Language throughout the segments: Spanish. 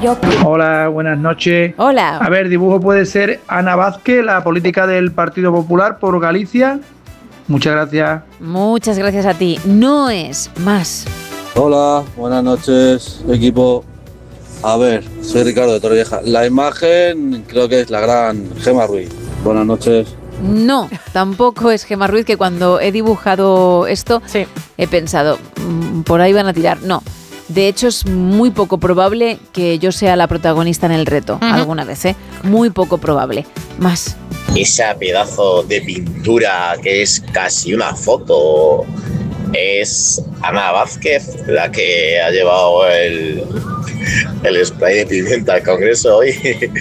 Hola, buenas noches. Hola. A ver, dibujo puede ser Ana Vázquez, la política del Partido Popular por Galicia. Muchas gracias. Muchas gracias a ti. No es más. Hola, buenas noches, equipo. A ver, soy Ricardo de Torrevieja. La imagen creo que es la gran Gemma Ruiz. Buenas noches. No, tampoco es Gemma Ruiz, que cuando he dibujado esto he pensado, por ahí van a tirar. No, de hecho es muy poco probable que yo sea la protagonista en el reto alguna vez, ¿eh? Muy poco probable. Más. Esa pedazo de pintura que es casi una foto es Ana Vázquez, la que ha llevado el spray de pimienta al Congreso hoy.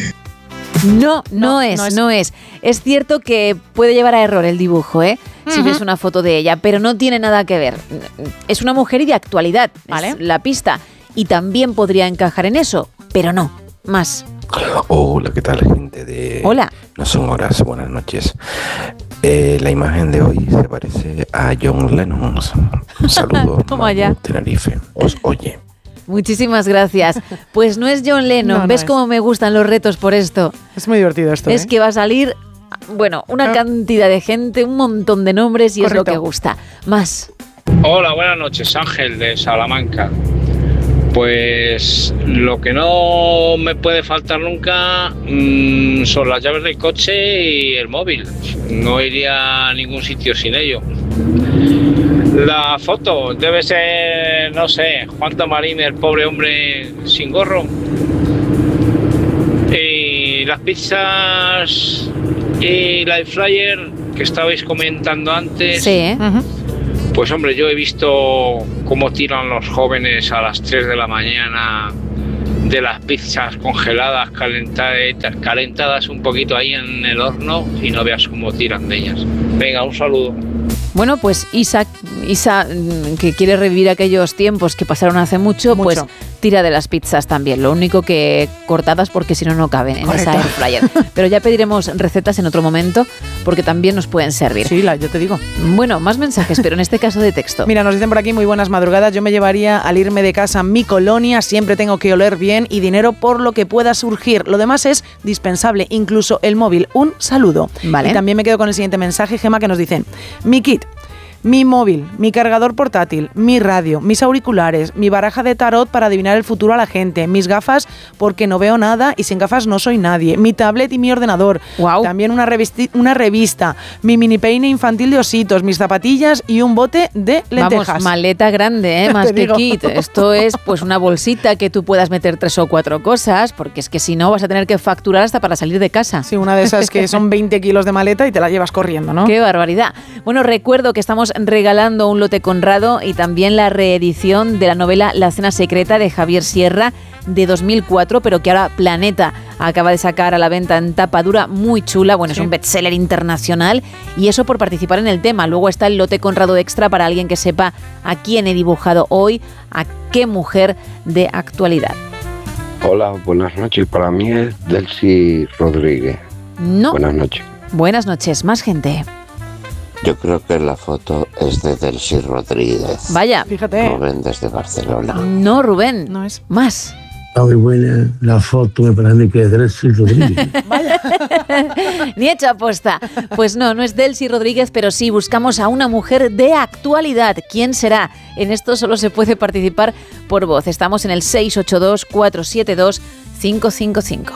No es. Es cierto que puede llevar a error el dibujo, ¿eh? Si ves una foto de ella, pero no tiene nada que ver. Es una mujer y de actualidad, ¿vale? Es la pista. Y también podría encajar en eso, pero no. Más. Hola, ¿qué tal, gente de... Hola. No son horas, buenas noches. La imagen de hoy se parece a John Lennon. Un saludo. Toma ya. Tenerife. Os oye. Muchísimas gracias. Pues no es John Lennon. ¿Ves cómo me gustan los retos por esto? Es muy divertido esto. Es que va a salir, bueno, una cantidad de gente, un montón de nombres y correcto. Es lo que gusta. Más. Hola, buenas noches. Ángel de Salamanca. Pues lo que no me puede faltar nunca son las llaves del coche y el móvil. No iría a ningún sitio sin ello. La foto debe ser, no sé, Juan Tamarín, el pobre hombre sin gorro. Y las pizzas y la flyer que estabais comentando antes. Sí, Pues hombre, yo he visto cómo tiran los jóvenes a las 3 de la mañana de las pizzas congeladas, calentadas un poquito ahí en el horno, y no veas cómo tiran de ellas. Venga, un saludo. Bueno, pues Isa, que quiere revivir aquellos tiempos que pasaron hace mucho, pues tira de las pizzas también. Lo único que cortadas, porque si no, no caben en esa air fryer. Pero ya pediremos recetas en otro momento, porque también nos pueden servir. Sí, yo te digo. Bueno, más mensajes, pero en este caso de texto. Mira, nos dicen por aquí, muy buenas madrugadas. Yo me llevaría al irme de casa mi colonia. Siempre tengo que oler bien y dinero por lo que pueda surgir. Lo demás es dispensable, incluso el móvil. Un saludo. Vale. Y también me quedo con el siguiente mensaje, Gemma, que nos dicen: mi kit, mi móvil, mi cargador portátil, mi radio, mis auriculares, mi baraja de tarot para adivinar el futuro a la gente, mis gafas porque no veo nada y sin gafas no soy nadie, mi tablet y mi ordenador, también una revista, mi mini peine infantil de ositos, mis zapatillas y un bote de lentejas. Vamos, maleta grande, más que kit. Esto es pues una bolsita que tú puedas meter 3 o 4 cosas, porque es que si no vas a tener que facturar hasta para salir de casa. Sí, una de esas que son 20 kilos de maleta y te la llevas corriendo, ¿no? ¡Qué barbaridad! Bueno, recuerdo que estamos regalando un lote Conrado y también la reedición de la novela La cena secreta de Javier Sierra de 2004, pero que ahora Planeta acaba de sacar a la venta en tapa dura, muy chula. Bueno, es un bestseller internacional, y eso por participar en el tema. Luego está el lote Conrado extra para alguien que sepa a quién he dibujado hoy, a qué mujer de actualidad. Hola, buenas noches. Para mí es Delcy Rodríguez. No. Buenas noches. Buenas noches, más gente. Yo creo que la foto es de Delcy Rodríguez. Vaya. Fíjate. Rubén desde Barcelona. No, Rubén. No es. Más. Muy buena la foto, me parece que es Delcy Rodríguez. Vaya. Ni hecho aposta. Pues no es Delcy Rodríguez, pero sí buscamos a una mujer de actualidad. ¿Quién será? En esto solo se puede participar por voz. Estamos en el 682-472-555.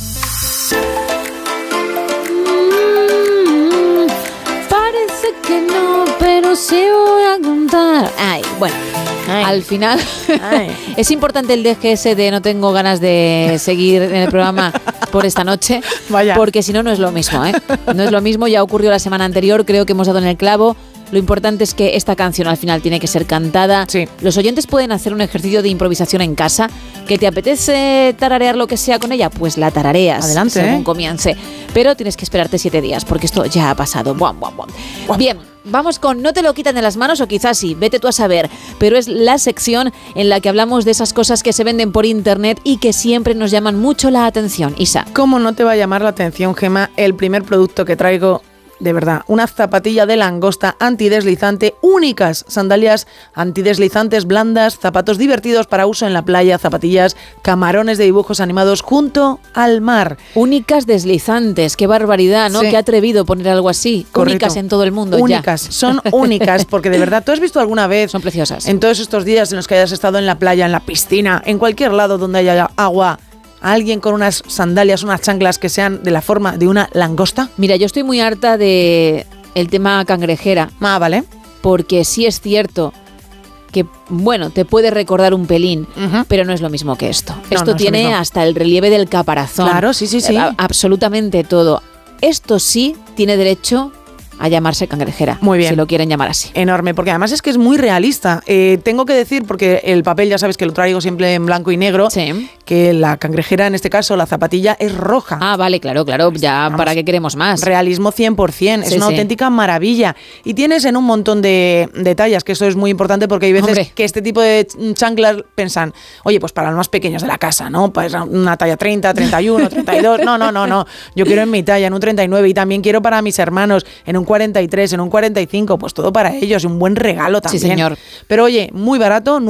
Que no, pero sí voy a contar. Al final es importante el DGS de no tengo ganas de seguir en el programa por esta noche. Vaya. Porque si no, no es lo mismo, ¿eh? No es lo mismo, ya ocurrió la semana anterior, creo que hemos dado en el clavo. Lo importante es que esta canción al final tiene que ser cantada. Sí. Los oyentes pueden hacer un ejercicio de improvisación en casa. ¿Que te apetece tararear lo que sea con ella? Pues la tarareas. Adelante, según comience. Pero tienes que esperarte 7 días, porque esto ya ha pasado. Buam. Bien, vamos con No te lo quitan de las manos, o quizás sí, vete tú a saber. Pero es la sección en la que hablamos de esas cosas que se venden por internet y que siempre nos llaman mucho la atención. Isa. ¿Cómo no te va a llamar la atención, Gemma, el primer producto que traigo de verdad, una zapatilla de langosta antideslizante, únicas sandalias antideslizantes blandas, zapatos divertidos para uso en la playa, zapatillas, camarones de dibujos animados junto al mar. Únicas deslizantes, qué barbaridad, ¿no? Sí. Qué atrevido poner algo así. Correcto. Únicas en todo el mundo. Únicas, ya. son únicas, porque de verdad, ¿tú has visto alguna vez? Son preciosas. En todos estos días en los que hayas estado en la playa, en la piscina, en cualquier lado donde haya agua, a alguien con unas sandalias, unas chanclas que sean de la forma de una langosta? Mira, yo estoy muy harta de el tema cangrejera. Ah, vale. Porque sí es cierto que, bueno, te puede recordar un pelín, pero no es lo mismo que esto. No, Esto no es lo tiene mismo. hasta el relieve del caparazón. Claro, sí. Absolutamente todo. Esto sí tiene derecho a llamarse cangrejera. Muy bien. Si lo quieren llamar así. Enorme, porque además es que es muy realista. Tengo que decir, porque el papel ya sabes que lo traigo siempre en blanco y negro, que la cangrejera, en este caso la zapatilla, es roja. Ah, vale, claro, ya. Vamos, ¿para qué queremos más? Realismo 100%, es una auténtica maravilla. Y tienes en un montón de tallas, que eso es muy importante porque hay veces que este tipo de chanclas pensan, oye, pues para los más pequeños de la casa, ¿no? Pues una talla 30, 31, 32, no. Yo quiero en mi talla, en un 39, y también quiero para mis hermanos, en un 43, en un 45, pues todo para ellos, un buen regalo también. Sí, señor. Pero oye, muy barato,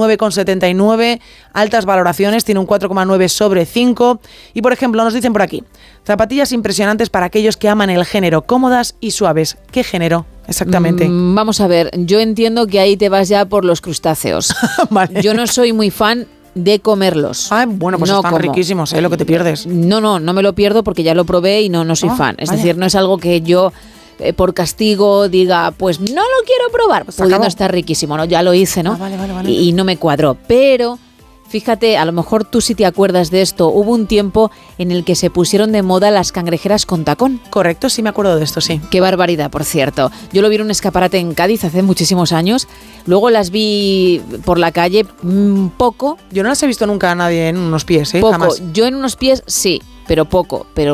9,79, altas valoraciones, tiene un 4,9 sobre 5. Y por ejemplo, nos dicen por aquí, zapatillas impresionantes para aquellos que aman el género, cómodas y suaves. ¿Qué género? Exactamente. Vamos a ver, yo entiendo que ahí te vas ya por los crustáceos. Vale. Yo no soy muy fan de comerlos. Ah, bueno, pues no están riquísimos, lo que te pierdes. No me lo pierdo porque ya lo probé y no soy fan. Es decir, no es algo que yo por castigo diga, pues no lo quiero probar, pues pudiendo estar riquísimo, ¿no? Ya lo hice, ¿no? Vale. Y no me cuadró. Pero fíjate, a lo mejor tú sí te acuerdas de esto. Hubo un tiempo en el que se pusieron de moda las cangrejeras con tacón. Correcto, sí me acuerdo de esto, sí. Qué barbaridad, por cierto. Yo lo vi en un escaparate en Cádiz hace muchísimos años. Luego las vi por la calle poco. Yo no las he visto nunca a nadie en unos pies, Poco. Jamás. Yo en unos pies sí, pero poco. Pero